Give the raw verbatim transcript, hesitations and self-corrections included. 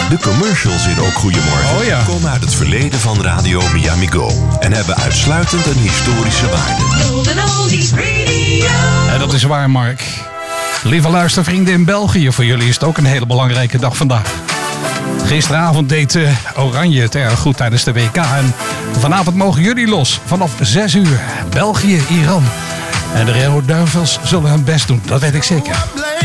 De commercials in Ook Goedemorgen oh, ja. komen uit het verleden van Radio Miami Go en hebben uitsluitend een historische waarde. En dat is waar, Mark. Lieve luistervrienden in België, voor jullie is het ook een hele belangrijke dag vandaag. Gisteravond deed uh, Oranje het erg goed tijdens de W K. En vanavond mogen jullie los vanaf zes uur. België, Iran. En de Rode Duivels zullen hun best doen, dat weet ik zeker.